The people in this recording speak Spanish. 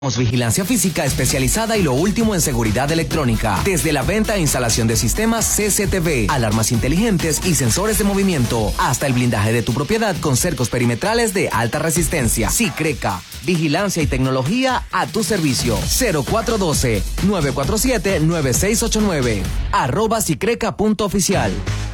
Vigilancia física especializada y lo último en seguridad electrónica. Desde la venta e instalación de sistemas CCTV, alarmas inteligentes y sensores de movimiento, hasta el blindaje de tu propiedad con cercos perimetrales de alta resistencia. Sicreca, vigilancia y tecnología a tu servicio. 0412-947-9689. @Sicreca.oficial.